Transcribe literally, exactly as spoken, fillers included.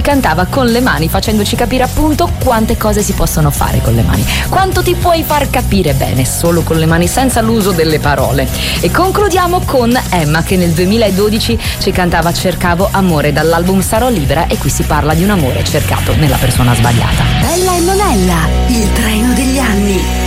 cantava con le mani, facendoci capire appunto quante cose si possono fare con le mani, quanto ti puoi far capire bene solo con le mani, senza l'uso delle parole. E concludiamo con Emma, che nel duemiladodici ci cantava Cercavo amore dall'album Sarò libera, e qui si parla di un amore cercato nella persona sbagliata. Bella e Monella, il treno degli anni.